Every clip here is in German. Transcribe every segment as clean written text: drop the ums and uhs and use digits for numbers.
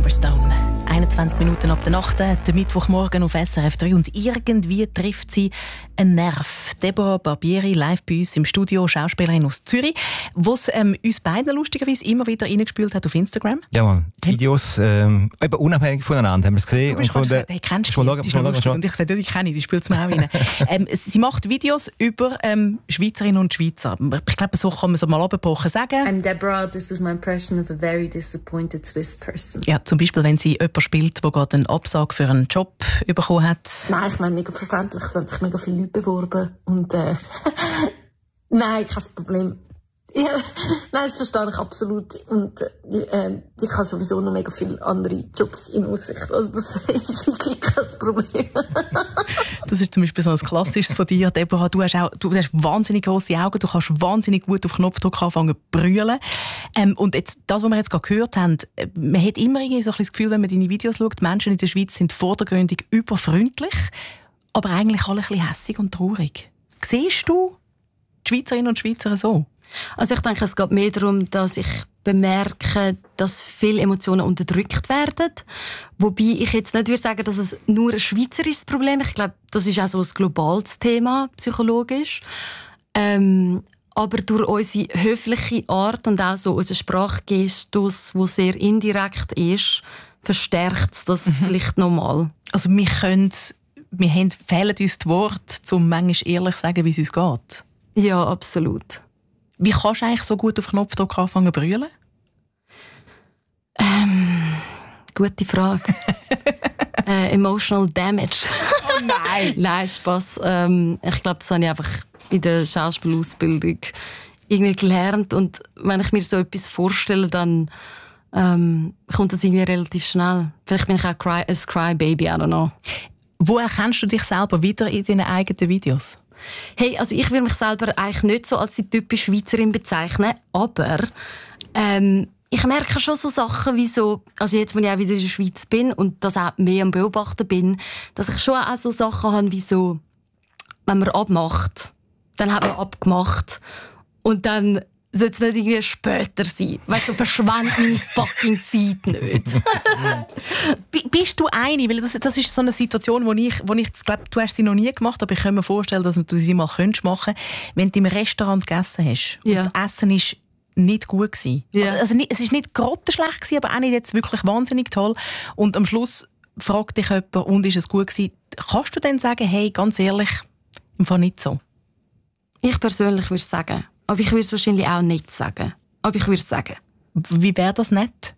Superstone. 21 Minuten ab der Nacht, der Mittwochmorgen auf SRF 3 und irgendwie trifft sie einen Nerv. Deborah Barbieri, live bei uns im Studio, Schauspielerin aus Zürich, die es uns beiden lustigerweise immer wieder reingespült hat auf Instagram. Ja, man. Die Videos, eben unabhängig voneinander, haben wir es gesehen. Du bist und gesagt, hey, kennst du die? Die ist noch lustig. Und ich sagte, ja, die kenne ich, die spielt es mir auch rein. Sie macht Videos über Schweizerinnen und Schweizer. Ich glaube, so kann man so mal abgebrochen sagen. I'm Deborah, this is my impression of a very disappointed Swiss person. Ja, zum Beispiel, wenn sie jemanden spielt, der gerade einen Absag für einen Job bekommen hat. Nein, ich meine, mega verständlich. Es haben sich mega viele Leute beworben. Und, nein, kein Problem. Ja, nein, das verstehe ich absolut. Und ich habe sowieso noch mega viele andere Jobs in Aussicht. Also das ist wirklich kein Problem. Das ist zum Beispiel so ein Klassisches von dir, Deborah. Du hast wahnsinnig grosse Augen, du kannst wahnsinnig gut auf Knopfdruck anfangen zu brüllen. Und jetzt, das, was wir jetzt gerade gehört haben, man hat immer irgendwie so ein bisschen das Gefühl, wenn man deine Videos schaut, die Menschen in der Schweiz sind vordergründig überfreundlich, aber eigentlich alle ein bisschen hässig und traurig. Siehst du die Schweizerinnen und Schweizer so? Also ich denke, es geht mehr darum, dass ich bemerke, dass viele Emotionen unterdrückt werden. Wobei ich jetzt nicht würde sagen, dass es nur ein schweizerisches Problem ist. Ich glaube, das ist auch so ein globales Thema, psychologisch. Aber durch unsere höfliche Art und auch so unser Sprachgestus, der sehr indirekt ist, verstärkt es das vielleicht nochmal. Also fehlen uns die Worte, um manchmal ehrlich zu sagen, wie es uns geht? Ja, absolut. Wie kannst du eigentlich so gut auf Knopfdruck anfangen zu brüllen? Gute Frage. Emotional damage. Oh nein! Nein, Spass. Ich glaube, das habe ich einfach in der Schauspielausbildung irgendwie gelernt. Und wenn ich mir so etwas vorstelle, dann kommt das irgendwie relativ schnell. Vielleicht bin ich auch ein Crybaby, I don't know. Wo erkennst du dich selber wieder in deinen eigenen Videos? Hey, also ich würde mich selber eigentlich nicht so als die typische Schweizerin bezeichnen, aber ich merke schon so Sachen wie so, also jetzt, wo ich auch wieder in der Schweiz bin und das auch mehr am Beobachten bin, dass ich schon auch so Sachen habe wie so, wenn man abmacht, dann hat man abgemacht und dann soll es nicht irgendwie später sein. Weißt du, verschwende meine fucking Zeit nicht. Bist du eine? Weil das ist so eine Situation, wo ich glaube, du hast sie noch nie gemacht, aber ich kann mir vorstellen, dass du sie mal machen könntest, wenn du im Restaurant gegessen hast. Ja. Und das Essen war nicht gut gewesen. Ja. Also es war nicht grottenschlecht gewesen, aber auch nicht jetzt wirklich wahnsinnig toll. Und am Schluss fragt dich jemand, und ist es gut gewesen? Kannst du dann sagen, hey, ganz ehrlich, im Fall nicht so? Ich persönlich würde es sagen. Aber ich würde es wahrscheinlich auch nicht sagen. Aber ich würde es sagen. Wie wäre das nicht?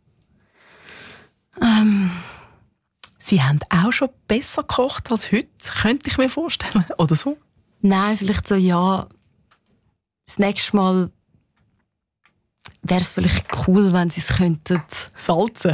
Sie haben auch schon besser gekocht als heute, könnte ich mir vorstellen. Oder so? Nein, vielleicht so, ja. Das nächste Mal wäre es vielleicht cool, wenn sie es könnten. Salzen.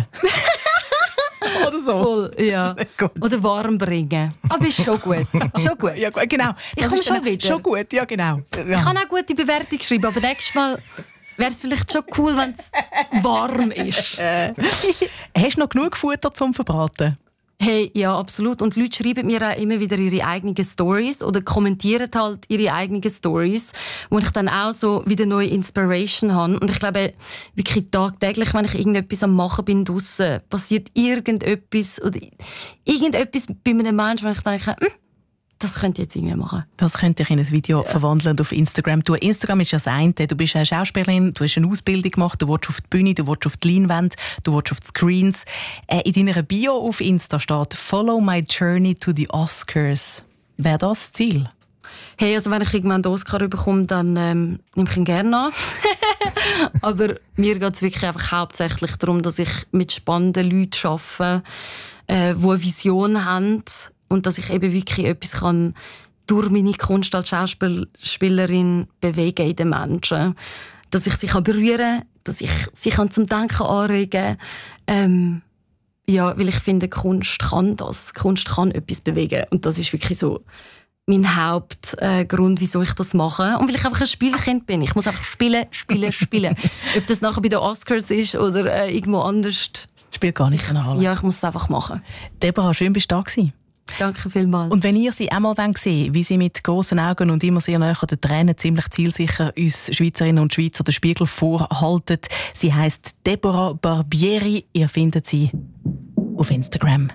Oder so. Voll, ja. Oder warm bringen. Aber ist schon gut. Schon gut. Ja, genau. Ich komme schon wieder. Schon gut, ja genau. Ja. Ich kann auch gute Bewertung schreiben, aber nächstes Mal wäre es vielleicht schon cool, wenn es warm ist. Hast du noch genug Futter zum Verbraten? Hey, ja, absolut. Und die Leute schreiben mir auch immer wieder ihre eigenen Stories oder kommentieren halt ihre eigenen Stories, wo ich dann auch so wieder neue Inspiration habe. Und ich glaube, wirklich tagtäglich, wenn ich irgendetwas am Machen bin draussen, passiert irgendetwas oder irgendetwas bei einem Menschen, wo ich denke, das könnt ihr jetzt irgendwie machen. Das könnt ihr in ein Video verwandeln auf Instagram. Instagram ist ja das eine. Du bist eine Schauspielerin, du hast eine Ausbildung gemacht, du willst auf die Bühne, du willst auf die Leinwand, du willst auf die Screens. In deiner Bio auf Insta steht «Follow my journey to the Oscars». Wäre das das Ziel? Hey, also wenn ich irgendwann den Oscar bekomme, dann nehme ich ihn gerne an. Aber mir geht es wirklich einfach hauptsächlich darum, dass ich mit spannenden Leuten arbeite, die eine Vision haben. Und dass ich eben wirklich etwas kann durch meine Kunst als Schauspielerin bewegen in den Menschen. Dass ich sie berühren kann, dass ich sie zum Denken anregen kann. Ja, weil ich finde, Kunst kann das. Kunst kann etwas bewegen. Und das ist wirklich so mein Hauptgrund, wieso ich das mache. Und weil ich einfach ein Spielkind bin. Ich muss einfach spielen. Ob das nachher bei den Oscars ist oder irgendwo anders. Spielt gar nicht eine Rolle. Ja, ich muss es einfach machen. Deborah, schön bist du da gewesen. Danke vielmals. Und wenn ihr sie einmal sehen wollt, wie sie mit grossen Augen und immer sehr nahe an den Tränen ziemlich zielsicher uns Schweizerinnen und Schweizer den Spiegel vorhalten, sie heisst Deborah Barbieri. Ihr findet sie auf Instagram.